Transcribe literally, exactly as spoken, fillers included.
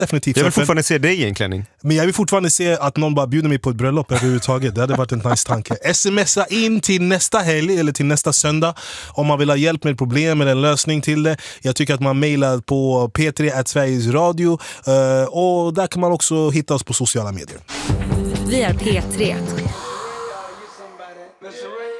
Definitivt. Jag vill fortfarande se dig i en klänning. Men jag vill fortfarande se att någon bara bjuder mig på ett bröllop överhuvudtaget. Det hade varit en nice tanke. Smsa in till nästa helg eller till nästa söndag om man vill ha hjälp med problem eller en lösning till det. Jag tycker att man mejlar på p tre at sveriges radio och där kan man också hitta oss på sociala medier. Vi är P tre.